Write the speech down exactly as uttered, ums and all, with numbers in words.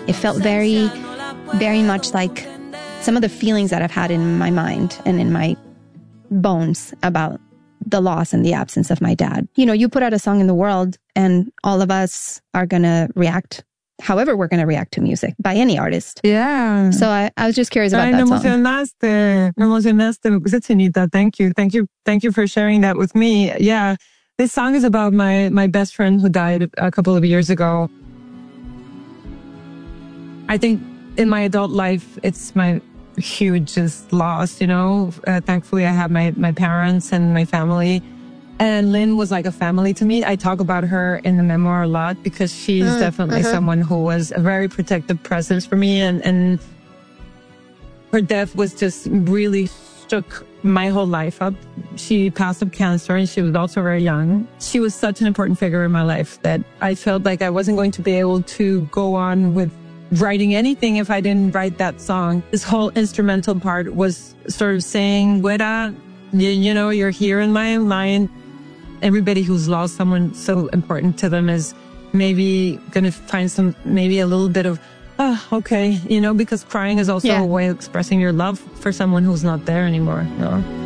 It felt very, very much like some of the feelings that I've had in my mind and in my bones about the loss and the absence of my dad. You know, you put out a song in the world and all of us are going to react however we're going to react to music by any artist. Yeah. So I, I was just curious about Ay, that me song. emocionaste. Me emocionaste. Me puse chinita. Thank you. Thank you. Thank you for sharing that with me. Yeah. This song is about my, my best friend who died a couple of years ago. I think in my adult life, it's my hugest loss, you know. Uh, thankfully, I have my, my parents and my family. And Lynn was like a family to me. I talk about her in the memoir a lot because she's mm, definitely uh-huh. someone who was a very protective presence for me. And, and her death was just really shook my whole life up. She passed of cancer and she was also very young. She was such an important figure in my life that I felt like I wasn't going to be able to go on with writing anything if I didn't write that song. This whole instrumental part was sort of saying, Wera, you, you know, you're here in my mind. Everybody who's lost someone so important to them is maybe going to find some, maybe a little bit of, oh, okay, you know, because crying is also yeah. a way of expressing your love for someone who's not there anymore. You know?